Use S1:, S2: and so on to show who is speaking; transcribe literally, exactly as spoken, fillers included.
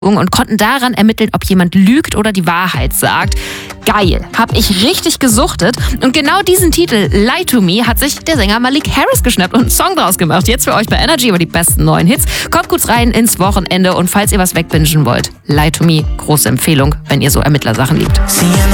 S1: und konnten daran ermitteln, ob jemand lügt oder die Wahrheit sagt. Geil, hab ich richtig gesuchtet. Und genau diesen Titel, Lie to Me, hat sich der Sänger Malik Harris geschnappt und einen Song draus gemacht. Jetzt für euch bei Energy über die besten neuen Hits. Kommt gut rein ins Wochenende und falls ihr was wegbingen wollt, Lie to Me, große Empfehlung, wenn ihr so Ermittlersachen liebt.